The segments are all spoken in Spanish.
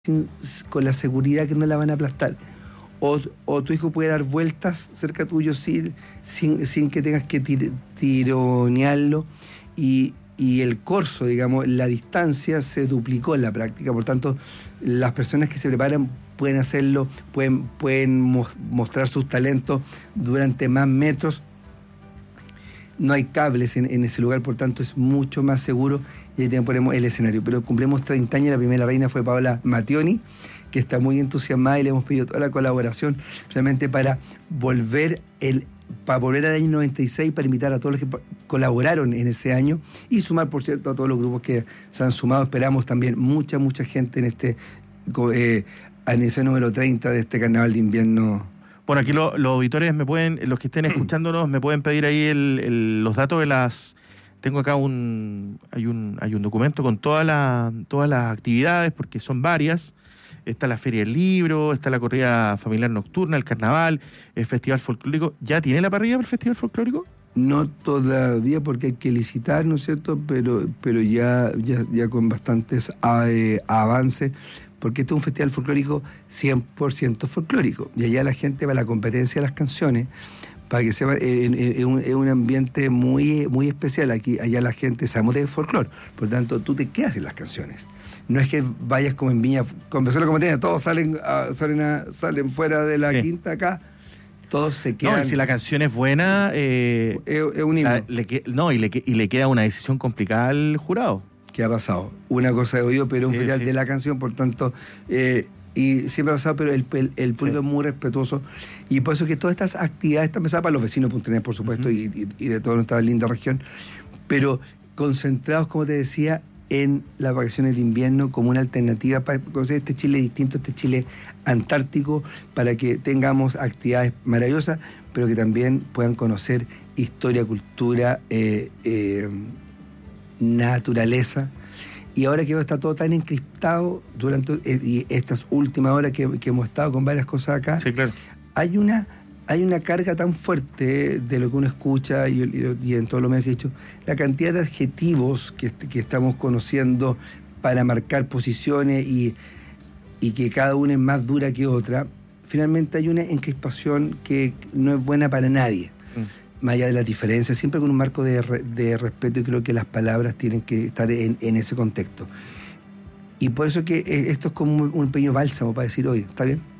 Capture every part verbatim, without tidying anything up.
sin, con la seguridad que no la van a aplastar. O, o tu hijo puede dar vueltas cerca tuyo sin, sin, sin que tengas que tir, tironearlo. Y, y el corso, digamos, la distancia se duplicó en la práctica. Por tanto, las personas que se preparan pueden hacerlo, pueden, pueden mostrar sus talentos durante más metros. No hay cables en, en ese lugar, por tanto es mucho más seguro y ahí también ponemos el escenario. Pero cumplimos treinta años, la primera reina fue Paola Mattioni, que está muy entusiasmada y le hemos pedido toda la colaboración realmente para volver el para volver al año noventa y seis, para invitar a todos los que colaboraron en ese año y sumar, por cierto, a todos los grupos que se han sumado. Esperamos también mucha, mucha gente en este eh, aniversario número treinta de este carnaval de invierno. Bueno, aquí lo, los auditores me pueden, los que estén escuchándonos, me pueden pedir ahí el, el, los datos de las... Tengo acá un hay un hay un documento con toda la, todas las actividades, porque son varias. Está la Feria del Libro, está la corrida familiar nocturna, el carnaval, el festival folclórico. ¿Ya tiene la parrilla para el festival folclórico? No todavía, porque hay que licitar, ¿no es cierto? Pero, pero ya, ya, ya con bastantes eh, avances, porque este es un festival folclórico cien por ciento folclórico. Y allá la gente va a la competencia de las canciones, para que sepa, es eh, un, un ambiente muy, muy especial. Aquí, allá la gente sabemos de folclore, por lo tanto tú te quedas en las canciones. No es que vayas como en Viña, con la competencia, todos salen, uh, salen, a, salen fuera de la sí. quinta acá, todos se quedan. No, y si la canción es buena, eh, es, es un himno. La, le, no, y le, y le queda una decisión complicada al jurado. ¿Qué ha pasado? Una cosa he oído, pero sí, un festival sí. de la canción, por tanto, eh, y siempre ha pasado, pero el, el, el público sí. es muy respetuoso, y por eso que todas estas actividades están pensadas para los vecinos de Punta Arenas, por supuesto, uh-huh. y, y, y de toda nuestra linda región, pero concentrados, como te decía, en las vacaciones de invierno como una alternativa para conocer este Chile distinto, este Chile antártico, para que tengamos actividades maravillosas, pero que también puedan conocer historia, cultura, eh, eh, naturaleza. Y ahora que está todo tan encriptado durante eh, y estas últimas horas que, que hemos estado con varias cosas acá, sí, claro. hay una hay una carga tan fuerte de lo que uno escucha y, y, y en todo lo que he dicho, la cantidad de adjetivos que, que estamos conociendo para marcar posiciones y, y que cada una es más dura que otra. Finalmente hay una encrispación que no es buena para nadie. Mm. Más allá de las diferencias, siempre con un marco de, de respeto, y creo que las palabras tienen que estar en, en ese contexto. Y por eso que esto es como un pequeño bálsamo para decir, oye, ¿está bien?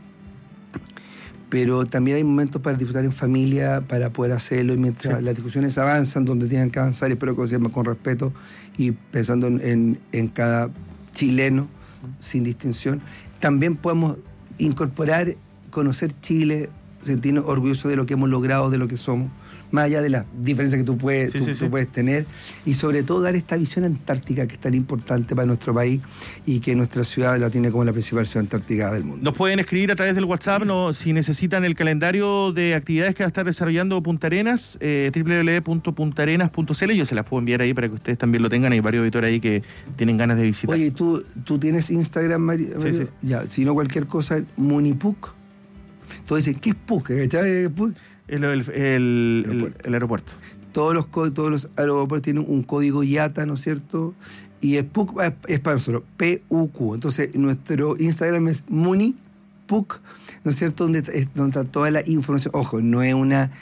Pero también hay momentos para disfrutar en familia, para poder hacerlo, y mientras sí. las discusiones avanzan, donde tienen que avanzar, espero que se llame con respeto y pensando en, en cada chileno, sin distinción, también podemos incorporar, conocer Chile, sentirnos orgullosos de lo que hemos logrado, de lo que somos, más allá de las diferencias que tú puedes, sí, tú, sí, tú sí. puedes tener, y sobre todo dar esta visión antártica que es tan importante para nuestro país y que nuestra ciudad la tiene como la principal ciudad antártica del mundo. Nos pueden escribir a través del WhatsApp, no, si necesitan el calendario de actividades que va a estar desarrollando Punta Arenas, eh, doble u doble u doble u punto punta arenas punto c l. Yo se las puedo enviar ahí para que ustedes también lo tengan. Hay varios auditores ahí que tienen ganas de visitar. Oye, ¿tú, tú tienes Instagram, Mario? Sí, sí. Ya, si no cualquier cosa, Munipuc. Todos dicen, ¿qué es P U C? ¿Qué es P U C? El, el, el, aeropuerto. El, el aeropuerto. Todos los, todos los aeropuertos tienen un código I A T A, ¿no es cierto? Y es, P U C, es para nosotros, P U Q. Entonces, nuestro Instagram es Munipuc, ¿no es cierto? Donde, donde está toda la información. Ojo, no es una...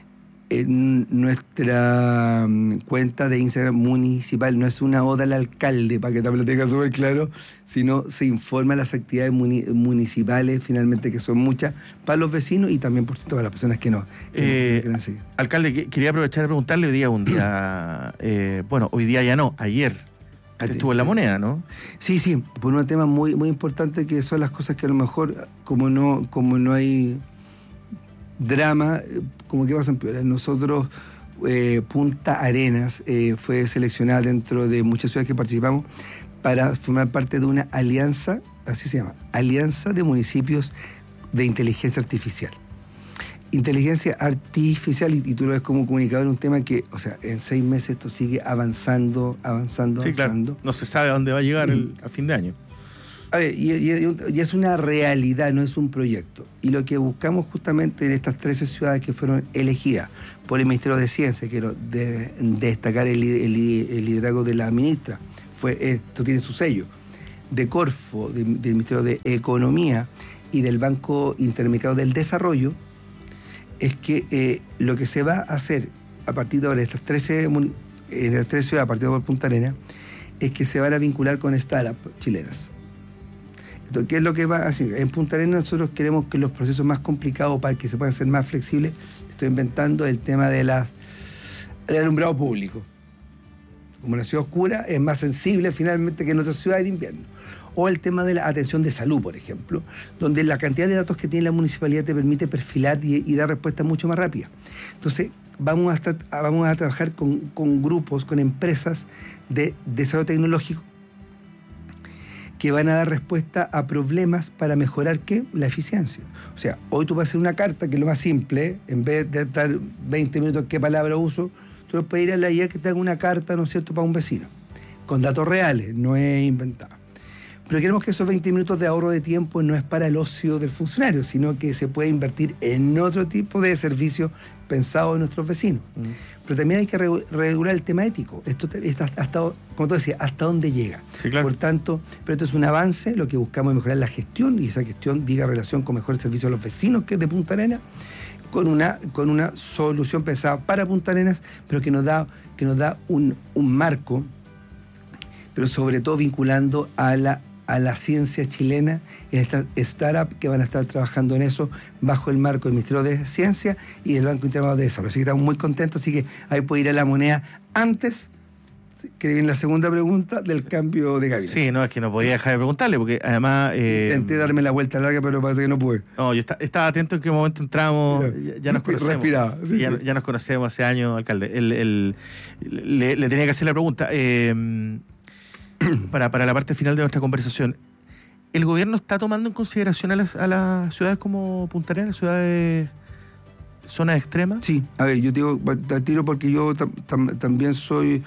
En nuestra cuenta de Instagram municipal no es una oda al alcalde, para que también lo tenga súper claro, sino se informa de las actividades muni- municipales, finalmente, que son muchas, para los vecinos y también, por cierto, para las personas que no, que eh, no quieren seguir. Alcalde, quería aprovechar de preguntarle hoy día, un día, eh, bueno, hoy día ya no, ayer estuvo en La Moneda, ¿no? Sí, sí, por un tema muy, muy importante, que son las cosas que a lo mejor, como no, como no hay drama, como que pasan peor. Nosotros, eh, Punta Arenas, eh, fue seleccionada dentro de muchas ciudades que participamos para formar parte de una alianza, así se llama, Alianza de Municipios de Inteligencia Artificial. Inteligencia artificial, y, y tú lo ves como comunicador, un tema que, o sea, en seis meses esto sigue avanzando, avanzando, sí, avanzando. Claro. No se sabe a dónde va a llegar el, a fin de año. A ver, y, y, y es una realidad, no es un proyecto. Y lo que buscamos justamente en estas trece ciudades que fueron elegidas por el Ministerio de Ciencia, quiero de, de destacar el, el, el liderazgo de la ministra, fue, esto tiene su sello, de Corfo, de, del Ministerio de Economía y del Banco Interamericano del Desarrollo, es que eh, lo que se va a hacer a partir de ahora en estas trece, en las tres ciudades, a partir de ahora Punta Arenas, es que se van a vincular con startups chilenas. Entonces, ¿qué es lo que va a hacer? En Punta Arenas nosotros queremos que los procesos más complicados, para que se puedan hacer más flexibles, estoy inventando el tema de las, del alumbrado público. Como la ciudad oscura es más sensible finalmente que en otras ciudades en invierno. O el tema de la atención de salud, por ejemplo, donde la cantidad de datos que tiene la municipalidad te permite perfilar y, y dar respuestas mucho más rápidas. Entonces, vamos a, estar, vamos a trabajar con, con grupos, con empresas de desarrollo tecnológico que van a dar respuesta a problemas para mejorar, ¿qué? La eficiencia. O sea, hoy tú vas a hacer una carta, que es lo más simple, en vez de estar veinte minutos qué palabra uso, tú puedes ir a la I A que te haga una carta, ¿no es cierto?, para un vecino, con datos reales, no es inventado. Pero queremos que esos veinte minutos de ahorro de tiempo no es para el ocio del funcionario, sino que se puede invertir en otro tipo de servicios pensados en nuestros vecinos. Mm. Pero también hay que re regular el tema ético. Esto está hasta, como tú decías, hasta dónde llega. Sí, claro. Por tanto, pero esto es un avance, lo que buscamos es mejorar la gestión, y esa gestión diga relación con mejor servicio a los vecinos, que es de Punta Arenas, con una, con una solución pensada para Punta Arenas, pero que nos da, que nos da un, un marco, pero sobre todo vinculando a la a la ciencia chilena, en estas startups que van a estar trabajando en eso bajo el marco del Ministerio de Ciencia y del Banco Interamericano de Desarrollo. Así que estamos muy contentos, así que ahí puede ir a la moneda antes, que viene la segunda pregunta, del cambio de gabinete. Sí, no, es que no podía dejar de preguntarle, porque además... Eh, Intenté darme la vuelta larga, pero parece que no pude. No, yo está, estaba atento en qué momento entramos, ya, ya nos conocemos. Respiraba. Sí, ya, ya nos conocemos hace años, alcalde. El, el, le, le tenía que hacer la pregunta... Eh, Para, para la parte final de nuestra conversación, ¿el gobierno está tomando en consideración a las, a las ciudades como Punta Arenas, ciudades, zonas extremas? Sí, a ver, yo te digo, te tiro porque yo tam, tam, también soy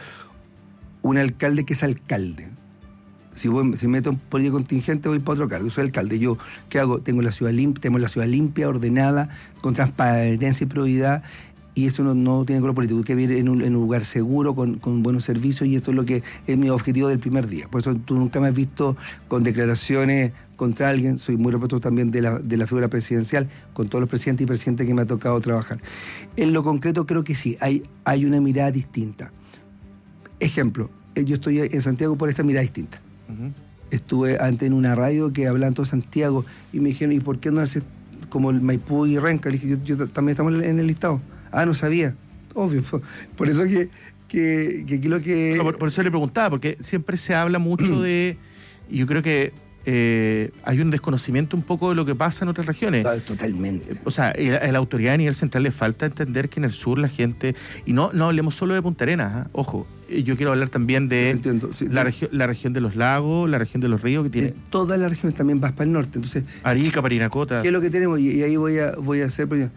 un alcalde que es alcalde. Si, voy, si me meto en política contingente, voy para otro cargo. Yo soy alcalde. Yo, ¿qué hago? Tengo la ciudad limpia, tenemos la ciudad limpia, ordenada, con transparencia y probidad. Y eso no, no tiene color político, que vivir en un, en un lugar seguro, con, con buenos servicios, y esto es lo que es mi objetivo del primer día. Por eso tú nunca me has visto con declaraciones contra alguien. Soy muy respetuoso también de la, de la figura presidencial, con todos los presidentes y presidentes que me ha tocado trabajar. En lo concreto creo que sí, hay, hay una mirada distinta. Ejemplo, yo estoy en Santiago por esa mirada distinta. Uh-huh. Estuve antes en una radio que hablaban todo Santiago y me dijeron, ¿y por qué no haces como el Maipú y Renca? Le dije, yo, yo también estamos en el listado. Ah, no sabía. Obvio. Por eso que, que, que aquí lo que... No, por, por eso le preguntaba, porque siempre se habla mucho de... Y yo creo que eh, hay un desconocimiento un poco de lo que pasa en otras regiones. Totalmente. O sea, a la autoridad a nivel central le falta entender que en el sur la gente... Y no, no hablemos solo de Punta Arenas, ¿eh? Ojo. Yo quiero hablar también de Entiendo, sí, la, regi la región de los lagos, la región de los ríos, que tiene... De toda la región, también vas para el norte. Entonces, Arica, Parinacota. ¿qué es lo que tenemos? Y, y ahí voy a, voy a hacer... Pues,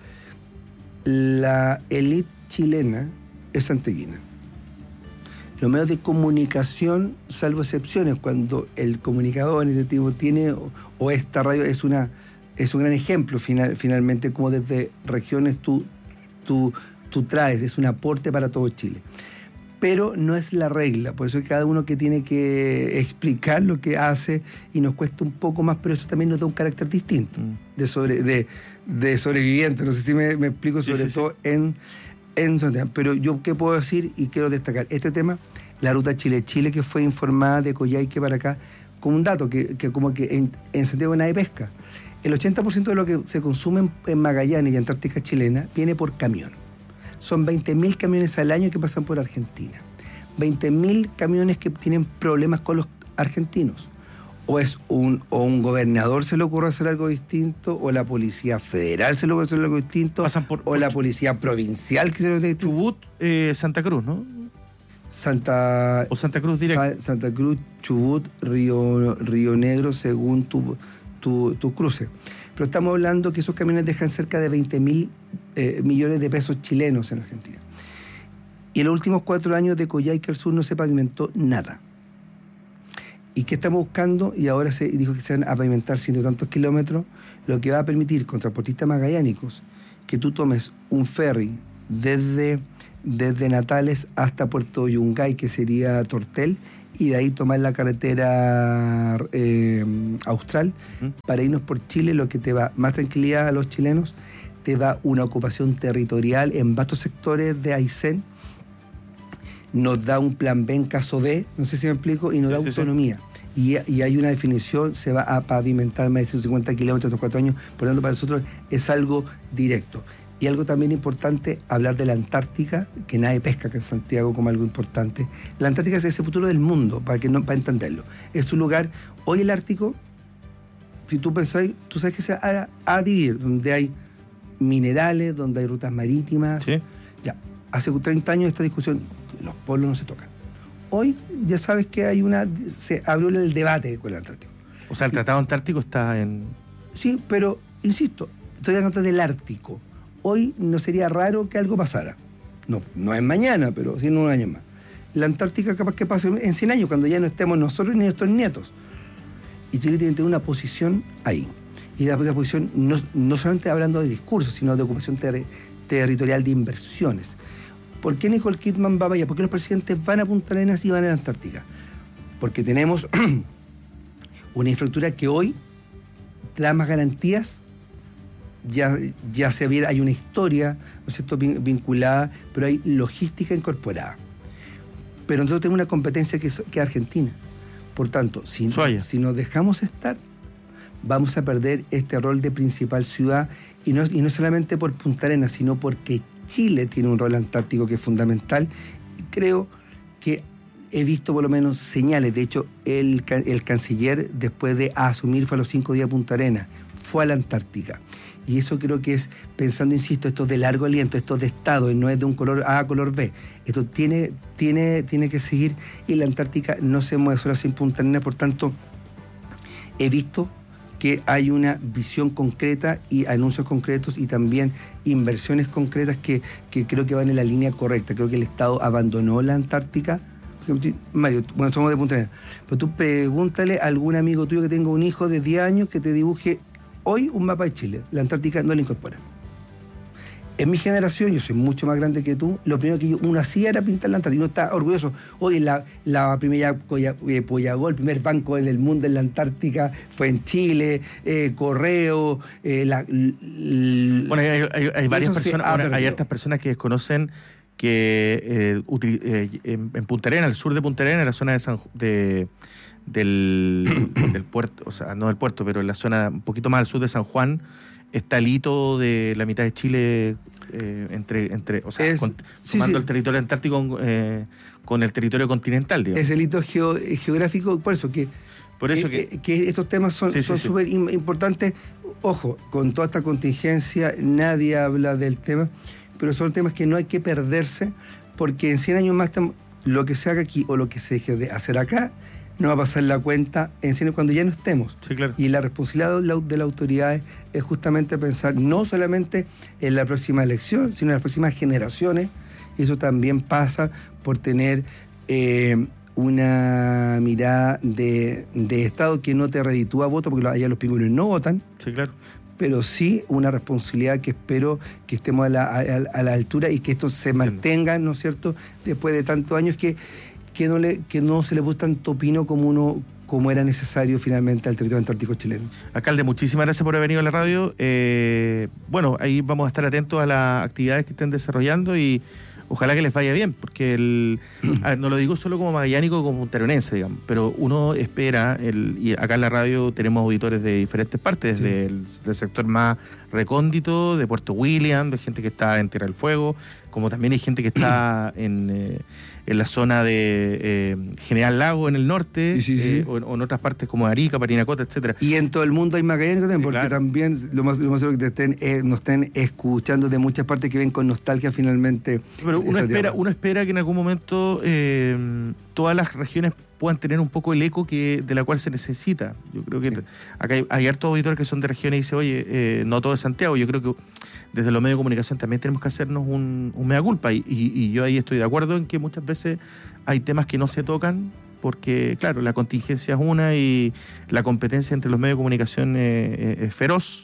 la élite chilena es santiaguina. Los medios de comunicación, salvo excepciones, cuando el comunicador en este tipo tiene, o, o esta radio es una es un gran ejemplo final, finalmente, como desde regiones tú, tú, tú traes, es un aporte para todo Chile. Pero no es la regla, por eso es cada uno que tiene que explicar lo que hace y nos cuesta un poco más, pero eso también nos da un carácter distinto mm. de, sobre, de, de sobreviviente. No sé si me, me explico, sobre sí, sí, todo sí. en, en Santiago. Pero yo qué puedo decir y quiero destacar este tema, la ruta Chile-Chile, que fue informada de Coyhaique para acá, con un dato que, que como que en, en Santiago nadie pesca. El ochenta por ciento de lo que se consume en, en Magallanes y Antártica chilena viene por camión. Son veinte mil camiones al año que pasan por Argentina. veinte mil camiones que tienen problemas con los argentinos. O es un, o un gobernador se le ocurre hacer algo distinto, o la policía federal se le ocurre hacer algo distinto, Pasan por, o por la policía provincial que se le ocurre distinto. Chubut, eh, Santa Cruz, ¿no? Santa... O Santa Cruz directo. Sa, Santa Cruz, Chubut, Río, Río Negro, según tu, tu, tu cruce. Pero estamos hablando que esos camiones dejan cerca de veinte mil eh, millones de pesos chilenos en Argentina. Y en los últimos cuatro años de Coyhaique al sur no se pavimentó nada. ¿Y qué estamos buscando? Y ahora se dijo que se van a pavimentar ciento tantos kilómetros, lo que va a permitir con transportistas magallánicos que tú tomes un ferry desde, desde Natales hasta Puerto Yungay, que sería Tortel, y de ahí tomar la carretera eh, austral ¿Mm? para irnos por Chile, lo que te da más tranquilidad a los chilenos, te da una ocupación territorial en vastos sectores de Aysén, nos da un plan B en caso de, no sé si me explico, y nos sí, da sí, autonomía. Sí. Y, y hay una definición, se va a pavimentar más de ciento cincuenta kilómetros en estos cuatro años, por lo tanto para nosotros es algo directo. Y algo también importante, hablar de la Antártica, que nadie pesca acá en Santiago como algo importante. La Antártica es ese futuro del mundo, para, que no, para entenderlo. Es un lugar, hoy el Ártico, si tú pensáis, tú sabes que se va a, a dividir, donde hay minerales, donde hay rutas marítimas. ¿Sí? Ya, hace treinta años esta discusión, los polos no se tocan. Hoy ya sabes que hay una, se abrió el debate con el Antártico. O sea, el Tratado Antártico está en... Sí, pero, insisto, estoy hablando del Ártico. Hoy no sería raro que algo pasara. No, no es mañana, pero sí en un año más. La Antártica capaz que pase en cien años, cuando ya no estemos nosotros ni nuestros nietos. Y Chile tiene que tener una posición ahí. Y la posición no, no solamente hablando de discursos, sino de ocupación ter- territorial de inversiones. ¿Por qué Nicole Kidman va para allá? ¿Por qué los presidentes van a Punta Arenas y van a la Antártica? Porque tenemos una infraestructura que hoy da más garantías. Ya, ya se viera, hay una historia, ¿no es cierto?, vinculada, pero hay logística incorporada. Pero nosotros tenemos una competencia que es, que es Argentina. Por tanto, si, si nos dejamos estar, vamos a perder este rol de principal ciudad, y no, y no solamente por Punta Arenas, sino porque Chile tiene un rol antártico que es fundamental. Creo que he visto por lo menos señales. De hecho, el, el canciller, después de asumir, fue a los cinco días a Punta Arenas, fue a la Antártica. Y eso creo que es, pensando, insisto, esto de largo aliento, esto de estado, no es de un color A a color B. Esto tiene, tiene, tiene que seguir, y la Antártica no se mueve sola sin Punta Arenas. Por tanto, he visto que hay una visión concreta y anuncios concretos y también inversiones concretas que, que creo que van en la línea correcta. Creo que el Estado abandonó la Antártica. Mario, bueno, somos de Punta Arenas, pero tú pregúntale a algún amigo tuyo que tenga un hijo de diez años que te dibuje hoy un mapa de Chile. La Antártica no la incorpora. En mi generación, yo soy mucho más grande que tú, lo primero que yo, uno hacía era pintar la Antártica. Uno está orgulloso. Hoy la, la primera eh, Pollagó, el primer banco del mundo en la Antártica fue en Chile, eh, Correo, eh, la, l, bueno, hay, hay, hay varias personas, ahora, hay estas personas que desconocen que eh, util, eh, en, en Punta Arenas, al sur de Punta Arenas, en la zona de San de del, del puerto, o sea, no del puerto, pero en la zona un poquito más al sur de San Juan, está el hito de la mitad de Chile, eh, entre, entre, o sea, es, con, sí, tomando sí. el territorio antártico eh, con el territorio continental, digamos. Es el hito geo, geográfico, por eso que, por eso que, que, que estos temas son sí, súper sí, sí. importantes. Ojo, con toda esta contingencia nadie habla del tema, pero son temas que no hay que perderse, porque en cien años más lo que se haga aquí o lo que se deje de hacer acá no va a pasar la cuenta en cien cuando ya no estemos. Sí, claro. Y la responsabilidad de, la, de las autoridades es justamente pensar no solamente en la próxima elección, sino en las próximas generaciones. Y eso también pasa por tener eh, una mirada de, de Estado que no te reditúa voto, porque allá los pingüinos no votan. Sí, claro. Pero sí una responsabilidad que espero que estemos a la, a, a la altura y que esto se mantenga, ¿no es cierto?, después de tantos años que, que, no, le, que no se le puso tanto pino como uno como era necesario finalmente al territorio antártico chileno. Alcalde, muchísimas gracias por haber venido a la radio. Eh, bueno, ahí vamos a estar atentos a las actividades que estén desarrollando y ojalá que les vaya bien, porque el, a ver, no lo digo solo como magallánico, como puntarenense, digamos, pero uno espera, el, y acá en la radio tenemos auditores de diferentes partes, sí. desde el del sector más recóndito, de Puerto William, de gente que está en Tierra del Fuego, como también hay gente que está en, eh, en la zona de eh, General Lago, en el norte, sí, sí, sí. Eh, o, o en otras partes como Arica, Parinacota, etcétera. Y en todo el mundo hay magallánicos también, sí, porque claro. también lo más, lo más seguro que te estén, eh, nos estén escuchando de muchas partes que ven con nostalgia finalmente. Pero uno espera, uno espera que en algún momento eh, todas las regiones puedan tener un poco el eco que de la cual se necesita. Yo creo que sí. acá hay, hay hartos auditores que son de regiones y dicen, oye, eh, no todo es Santiago. Yo creo que desde los medios de comunicación también tenemos que hacernos un, un mea culpa y, y, y yo ahí estoy de acuerdo en que muchas veces hay temas que no se tocan porque, claro, la contingencia es una y la competencia entre los medios de comunicación es, es feroz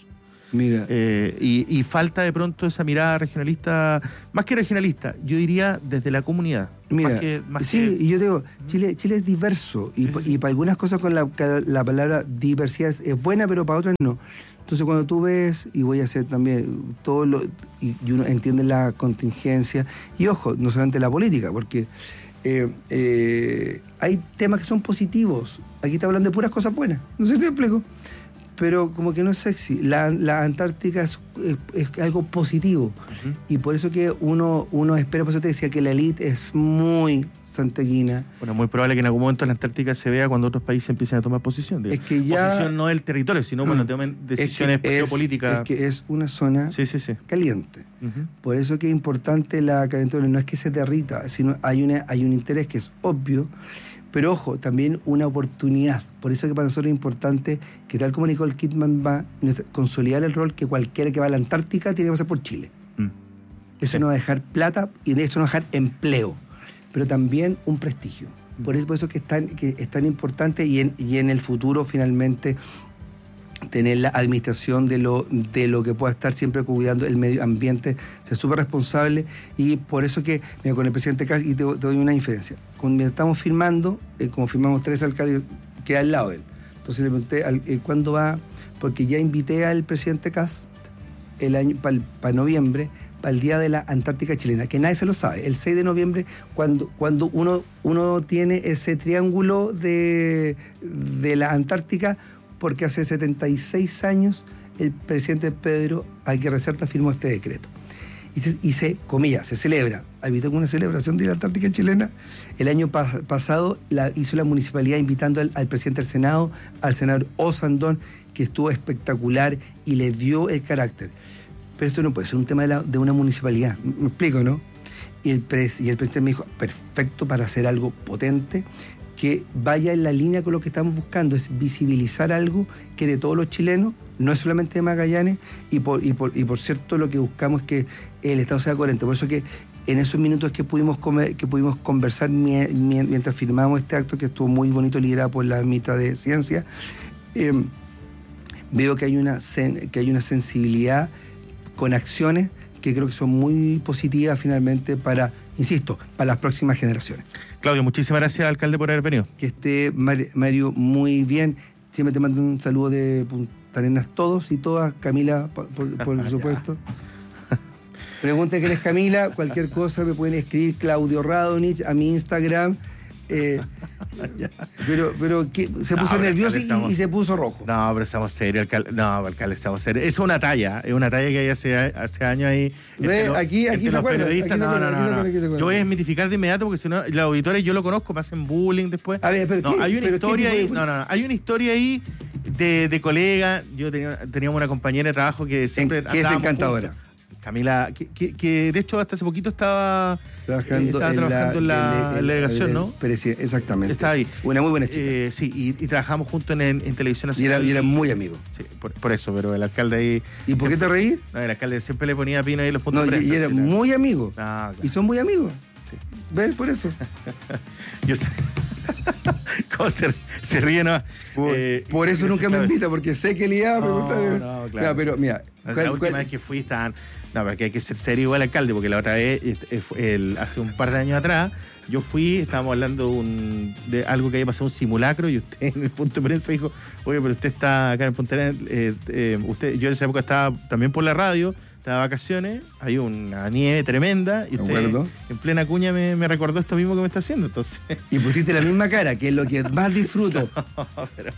Mira. Eh, y, y falta de pronto esa mirada regionalista, más que regionalista, yo diría desde la comunidad. Mira, más que, más sí, que... y yo digo, Chile, Chile es diverso, y, Sí, sí, sí. y para algunas cosas con la, la palabra diversidad es, es buena, pero para otras no. Entonces cuando tú ves, y voy a hacer también todo lo, y, y uno entiende la contingencia, y ojo, no solamente la política, porque eh, eh, hay temas que son positivos. Aquí está hablando de puras cosas buenas, no sé si te explico, pero como que no es sexy. La, la Antártica es, es, es algo positivo, uh-huh. Y por eso que uno, uno espera, por eso te decía que la élite es muy santeguina. Bueno, muy probable que en algún momento la Antártica se vea cuando otros países empiecen a tomar posición. Es que ya... Posición no del territorio, sino cuando tomen decisiones es que geopolíticas. Es, es que es una zona sí, sí, sí. caliente. Uh-huh. Por eso que es importante la calentura. No es que se derrita, sino hay, una, hay un interés que es obvio, pero ojo, también una oportunidad. Por eso que para nosotros es importante que, tal como Nicole Kidman va, consolidar el rol que cualquiera que va a la Antártica tiene que pasar por Chile. Mm. Eso sí. No va a dejar plata y de eso no va a dejar empleo, pero también un prestigio. Por eso, por eso que, es tan, que es tan importante, y en, y en el futuro finalmente tener la administración de lo, de lo que pueda estar siempre cuidando el medio ambiente, ser súper responsable. Y por eso que, mira, con el presidente Kass, y te, te doy una diferencia, cuando estamos firmando, eh, como firmamos tres alcaldes, queda al lado de él. Entonces le pregunté, eh, ¿cuándo va? Porque ya invité al presidente Kass el año para pa noviembre, para el Día de la Antártica Chilena, que nadie se lo sabe. El seis de noviembre, cuando, cuando uno, uno tiene ese triángulo de, de la Antártica, porque hace setenta y seis años el presidente Pedro Aguirre Cerda firmó este decreto. Y se, y se, comillas, se celebra. Habitó con una celebración de la Antártica Chilena. El año pa- pasado la, hizo la municipalidad invitando al, al presidente del Senado, al senador Osandón, que estuvo espectacular y le dio el carácter. Pero esto no puede ser un tema de, la, de una municipalidad. ¿Me explico, no? Y el, pres, y el presidente me dijo, perfecto para hacer algo potente, que vaya en la línea con lo que estamos buscando, es visibilizar algo que de todos los chilenos, no es solamente de Magallanes, y por, y por, y por cierto lo que buscamos es que el Estado sea coherente. Por eso que en esos minutos que pudimos, comer, que pudimos conversar mi, mi, mientras firmamos este acto, que estuvo muy bonito, liderado por la ministra de Ciencia, eh, veo que hay, una sen, que hay una sensibilidad con acciones que creo que son muy positivas finalmente para, insisto, para las próximas generaciones. Claudio, muchísimas gracias, alcalde, por haber venido. Que esté, Mario, muy bien. Siempre te mando un saludo de Punta Arenas, todos y todas. Camila, por, por supuesto. Pregunten quién es Camila, cualquier cosa me pueden escribir Claudio Radonich a mi Instagram. Eh, pero pero que se puso no, nervioso y, estamos... y se puso rojo. No, pero estamos serios, alcalde. No, alcalde, estamos serios. Es una talla, es una talla que hay hace, hace años ahí. Ve, los, aquí aquí se acuerdan. Periodistas, no, no, no, no, no. Yo voy a desmitificar de inmediato porque si no, los auditores yo lo conozco, me hacen bullying después. A ver, pero no, ¿qué, hay una pero historia qué ahí. No, no, no. Hay una historia ahí de, de colega. Yo tenía, teníamos una compañera de trabajo que siempre. En, que es encantadora. Juntos. Camila, que, que, que de hecho hasta hace poquito estaba trabajando, eh, estaba en, trabajando la, en la delegación, ¿no? Exactamente. Está ahí. Una muy buena chica. Eh, sí, y, y trabajamos juntos en, en Televisión Nacional. Y era, y era muy amigo. Sí, por, por eso, pero el alcalde ahí... ¿Y por qué te reí? No, el alcalde siempre le ponía pino ahí los puntos no, de prensa. Y era sí, muy amigo. Ah, claro. Y son muy amigos. Sí. ¿Ves? Por eso. Yo sé. ¿Cómo se, se ríe, no? Por, eh, por eso nunca claro. me invita, porque sé que le iba a preguntar. No, no, claro. No, pero mira... La ¿cuál, última cuál? vez que fui estaban... No, porque hay que ser serio igual alcalde, porque la otra vez, el, hace un par de años atrás, yo fui, estábamos hablando un, de algo que había pasado, un simulacro, y usted en el punto de prensa dijo, oye, pero usted está acá en Punta Arenas, eh, eh, usted, yo en esa época estaba también por la radio, estaba de vacaciones, hay una nieve tremenda, y usted en plena cuña me, me recordó esto mismo que me está haciendo, entonces... Y pusiste la misma cara, que es lo que más disfruto. No, pero...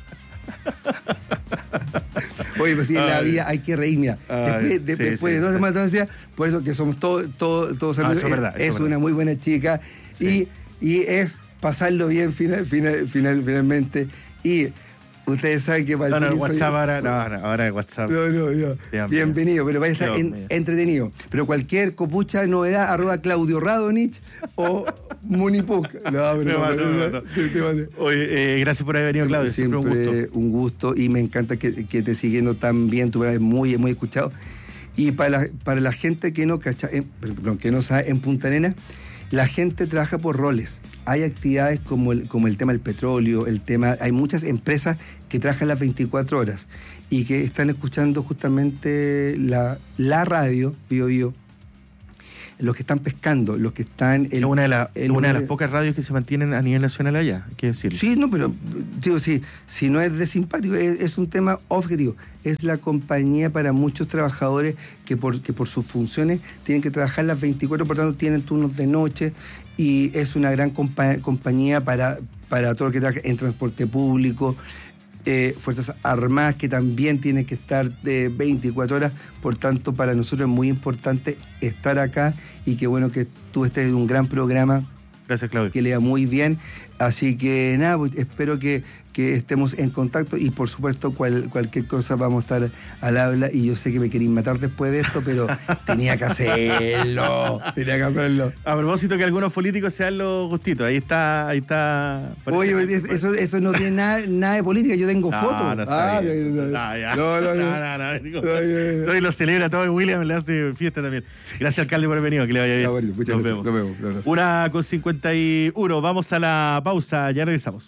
Oye, pues sí, en la vida hay que reír, mira. Ay, después de, sí, después sí, de dos semanas, entonces, por eso que somos todos todo, todo amigos. Ah, es, verdad, es es una verdad. muy buena chica, sí. y, y es pasarlo bien final, final, final, finalmente. Y ustedes saben que para no, el no, WhatsApp soy... ahora, no, no, ahora el WhatsApp. No, no, no. Bien, bienvenido, pero vaya a estar en, entretenido. Pero cualquier copucha, novedad, arroba Claudio Radonich o Munipuc. No, pero no, no, no, no. Te, te Oye, eh, gracias por haber venido, Claudio. Siempre, siempre un gusto. Un gusto y me encanta que, que te siguiendo tan bien, tú eres muy, muy escuchado. Y para la, para la gente que no cacha, eh, perdón, que no sabe, en Punta Arenas, la gente trabaja por roles. Hay actividades como el, como el tema del petróleo, el tema, hay muchas empresas que trabajan las veinticuatro horas y que están escuchando justamente la, la radio, Bio Bio, los que están pescando, los que están... Es una, de, la, el, una de las pocas radios que se mantienen a nivel nacional allá, hay que decirlo. Sí, no, pero digo, sí, si no es de simpático, es, es un tema objetivo. Es la compañía para muchos trabajadores que por, que por sus funciones tienen que trabajar las veinticuatro, por tanto tienen turnos de noche, y es una gran compa- compañía para, para todo lo que trabaja en transporte público, Eh, Fuerzas Armadas, que también tienen que estar de veinticuatro horas. Por tanto, para nosotros es muy importante estar acá, y qué bueno que tú estés en un gran programa. Gracias, Claudio. Que le da muy bien. Así que nada, pues, espero que, que estemos en contacto, y por supuesto cual, cualquier cosa vamos a estar al habla. Y yo sé que me queréis matar después de esto, pero tenía que hacerlo. Tenía que hacerlo. A propósito que algunos políticos se dan los gustitos. Ahí está, ahí está. Oye, eso, eso no tiene nada, nada de política. Yo tengo no, fotos. No, ah, no, no, no, no, no, no, no. Y lo celebra todo, y William le hace fiesta también. Gracias, alcalde, por haber venido. Que le vaya bien. No, bueno, muchas Nos gracias. vemos. Nos vemos. Una con cincuenta y uno. Vamos a la pausa. Ya regresamos.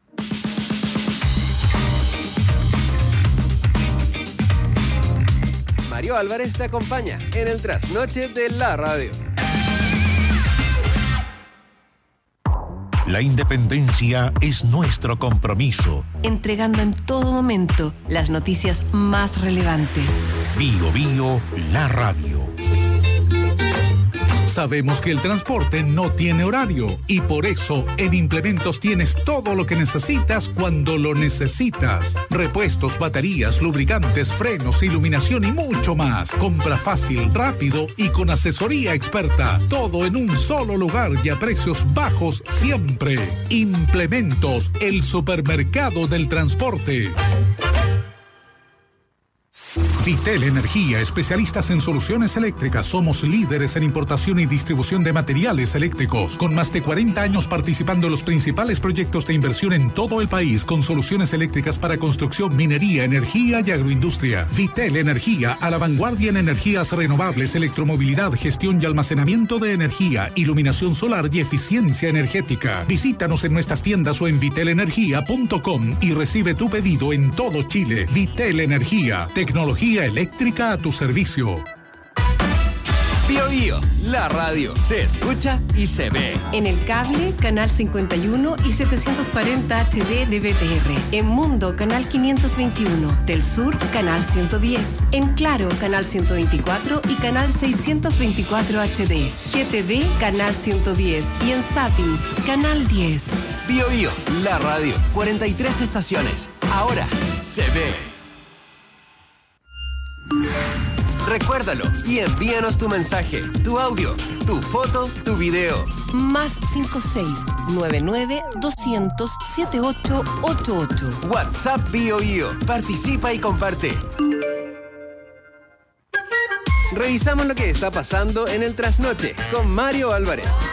Mario Álvarez te acompaña en el trasnoche de la radio. La independencia es nuestro compromiso. Entregando en todo momento las noticias más relevantes. Bio Bio, la radio. Sabemos que el transporte no tiene horario, y por eso en Implementos tienes todo lo que necesitas cuando lo necesitas. Repuestos, baterías, lubricantes, frenos, iluminación y mucho más. Compra fácil, rápido y con asesoría experta. Todo en un solo lugar y a precios bajos siempre. Implementos, el supermercado del transporte. Vitel Energía, especialistas en soluciones eléctricas. Somos líderes en importación y distribución de materiales eléctricos, con más de cuarenta años participando en los principales proyectos de inversión en todo el país, con soluciones eléctricas para construcción, minería, energía y agroindustria. Vitel Energía, a la vanguardia en energías renovables, electromovilidad, gestión y almacenamiento de energía, iluminación solar y eficiencia energética. Visítanos en nuestras tiendas o en vitel energía punto com y recibe tu pedido en todo Chile. Vitel Energía, tecnología eléctrica a tu servicio. Bio Bio, la radio, se escucha y se ve. En el cable, canal cincuenta y uno y setecientos cuarenta H D de B T R. En Mundo, canal quinientos veintiuno. Del Sur, canal ciento diez. En Claro, canal ciento veinticuatro y canal seiscientos veinticuatro H D. G T V, canal ciento diez. Y en Zapping, canal diez. Bio Bio, la radio, cuarenta y tres estaciones. Ahora se ve. Recuérdalo y envíanos tu mensaje, tu audio, tu foto, tu video. Más cinco seis nueve nueve dos cero cero siete ocho ocho ocho. WhatsApp Bio Bio. Participa y comparte. Revisamos lo que está pasando en el trasnoche con Mario Álvarez.